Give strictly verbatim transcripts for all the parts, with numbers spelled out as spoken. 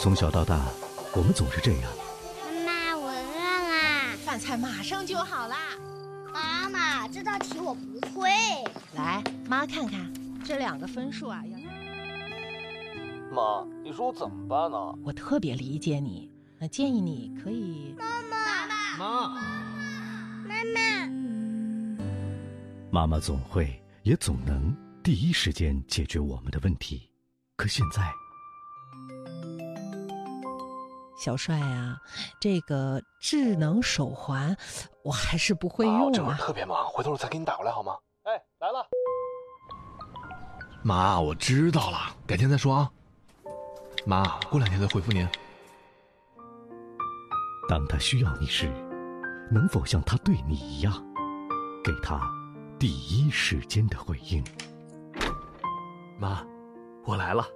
从小到大，我们总是这样。 妈妈，我饿啦！ 饭菜马上就好啦。 妈妈，这道题我不会。 来，妈看看这两个分数啊。 妈，你说我怎么办呢？ 我特别理解你，那建议你可以。 妈妈， 妈， 妈妈， 妈妈总会也总能第一时间解决我们的问题，可现在。 小帅啊，这个智能手环我还是不会用啊。 我这会儿特别忙，回头我再给你打过来好吗？哎，来了。 妈，我知道了，改天再说啊。妈，过两天再回复您。 当他需要你时，能否像他对你一样，给他第一时间的回应？ 妈，我来了。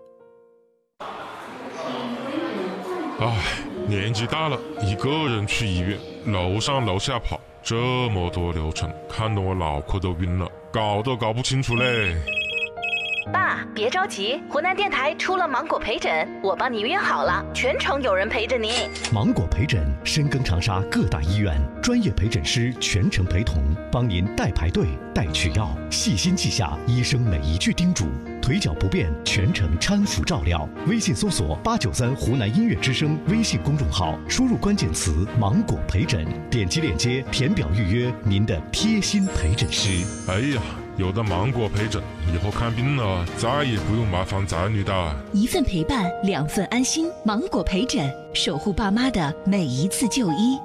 唉，年纪大了，一个人去医院，楼上楼下跑，这么多流程，看得我脑壳都晕了，搞都搞不清楚嘞。 爸，别着急，湖南电台出了芒果陪诊，我帮你约好了，全程有人陪着你。 芒果陪诊深耕长沙各大医院，专业陪诊师全程陪同，帮您代排队、代取药，细心记下医生每一句叮嘱，腿脚不便全程搀扶照料。微信搜索八九三湖南音乐之声微信公众号，输入关键词芒果陪诊，点击链接填表预约您的贴心陪诊师。 哎呀，有的芒果陪诊，以后看病了再也不用麻烦子女的。 一份陪伴，两份安心。芒果陪诊，守护爸妈的每一次就医。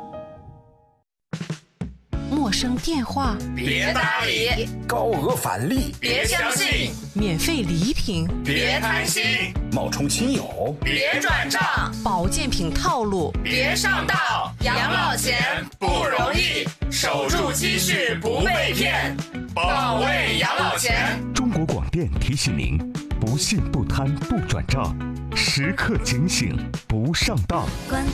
陌生电话别搭理， 高额返利别相信， 免费礼品别贪心， 冒充亲友别转账， 保健品套路别上当。养老钱不容易，守住积蓄不被骗，保卫养老钱。 中国广电提醒您：不信不贪不转账，时刻警醒不上当。